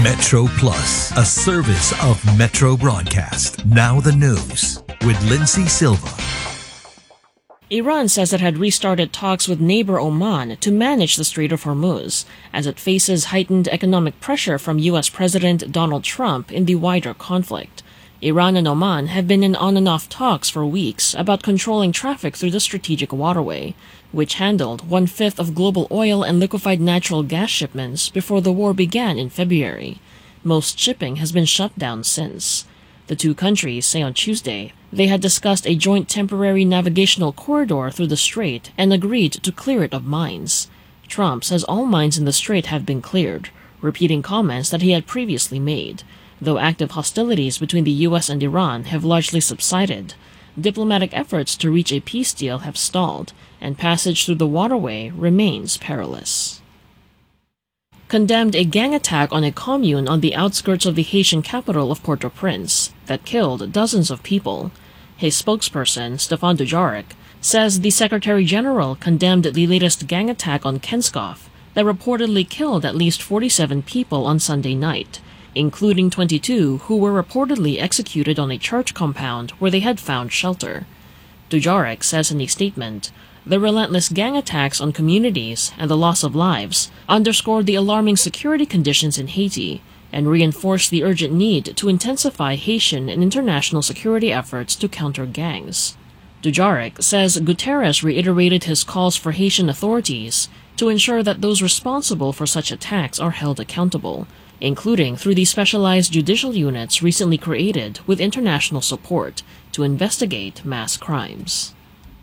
Metro Plus, a service of Metro Broadcast. Now the news with Lindsay Silva. Iran says it had restarted talks with neighbor Oman to manage the Strait of Hormuz, as it faces heightened economic pressure from U.S. President Donald Trump in the wider conflict. Iran and Oman have been in on-and-off talks for weeks about controlling traffic through the strategic waterway, which handled one-fifth of global oil and liquefied natural gas shipments before the war began in February. Most shipping has been shut down since. The two countries say on Tuesday they had discussed a joint temporary navigational corridor through the strait and agreed to clear it of mines. Trump says all mines in the strait have been cleared, repeating comments that he had previously made. Though active hostilities between the U.S. and Iran have largely subsided, diplomatic efforts to reach a peace deal have stalled, and passage through the waterway remains perilous. Condemned a gang attack on a commune on the outskirts of the Haitian capital of Port-au-Prince that killed dozens of people. His spokesperson, Stéphane Dujarric, says the Secretary-General condemned the latest gang attack on Kenskoff that reportedly killed at least 47 people on Sunday night, including 22 who were reportedly executed on a church compound where they had found shelter. Dujarric says in a statement, "The relentless gang attacks on communities and the loss of lives underscored the alarming security conditions in Haiti and reinforced the urgent need to intensify Haitian and international security efforts to counter gangs." Dujarric says Guterres reiterated his calls for Haitian authorities to ensure that those responsible for such attacks are held accountable, including through the specialized judicial units recently created with international support to investigate mass crimes.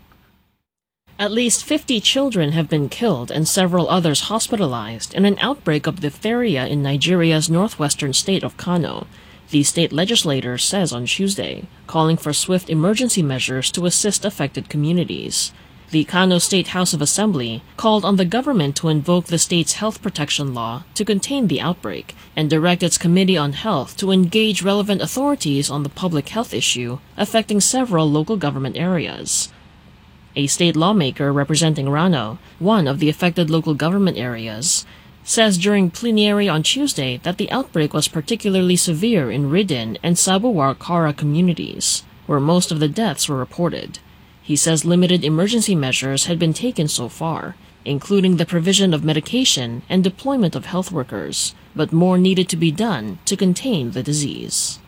At least 50 children have been killed and several others hospitalized in an outbreak of diphtheria in Nigeria's northwestern state of Kano, the state legislature says on Tuesday, calling for swift emergency measures to assist affected communities. The Kano State House of Assembly called on the government to invoke the state's health protection law to contain the outbreak and direct its Committee on Health to engage relevant authorities on the public health issue affecting several local government areas. A state lawmaker representing Rano, one of the affected local government areas, says during plenary on Tuesday that the outbreak was particularly severe in Ridin and Sabuwar Kara communities, where most of the deaths were reported. He says limited emergency measures had been taken so far, including the provision of medication and deployment of health workers, but more needed to be done to contain the disease.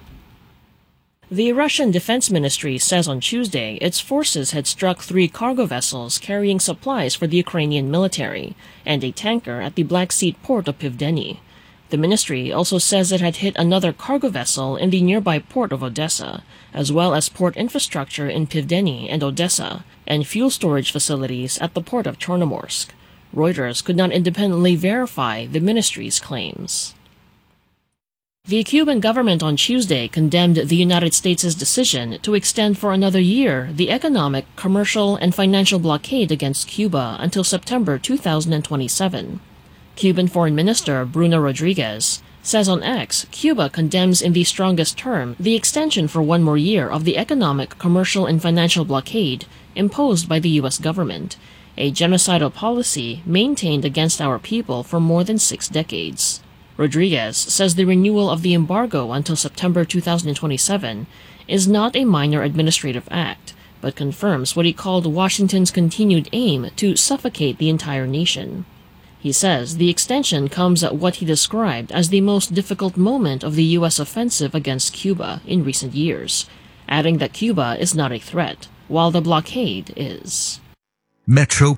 The Russian Defense Ministry says on Tuesday its forces had struck 3 cargo vessels carrying supplies for the Ukrainian military and a tanker at the Black Sea port of Pivdeny. The ministry also says it had hit another cargo vessel in the nearby port of Odessa, as well as port infrastructure in Pivdeny and Odessa, and fuel storage facilities at the port of Chornomorsk. Reuters could not independently verify the ministry's claims. The Cuban government on Tuesday condemned the United States' decision to extend for another year the economic, commercial, and financial blockade against Cuba until September 2027. Cuban Foreign Minister Bruno Rodriguez says on X, Cuba condemns in the strongest term the extension for 1 more year of the economic, commercial, and financial blockade imposed by the U.S. government, a genocidal policy maintained against our people for more than 6 decades. Rodriguez says the renewal of the embargo until September 2027 is not a minor administrative act, but confirms what he called Washington's continued aim to suffocate the entire nation. He says the extension comes at what he described as the most difficult moment of the U.S. offensive against Cuba in recent years, adding that Cuba is not a threat, while the blockade is. Metro